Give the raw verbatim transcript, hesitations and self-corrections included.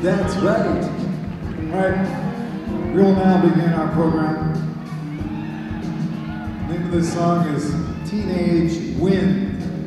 That's right. All right, we will now begin our program. The name of this song is Teenage Wind.